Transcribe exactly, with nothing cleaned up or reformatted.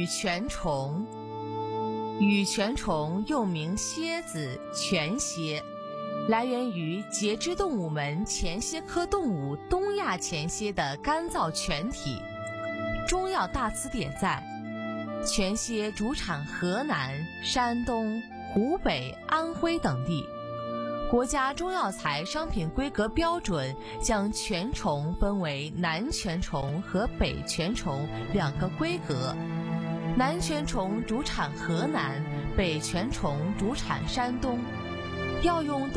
羽泉虫。羽泉虫又名蝎子、泉蝎，来源于节肢动物门前蝎科动物东亚前蝎的干燥泉体。中药大词典载，泉蝎主产河南、山东、湖北、安徽等地。国家中药材商品规格标准将泉虫分为南泉虫和北泉虫两个规格，南泉虫主产河南，北泉虫主产山东。药用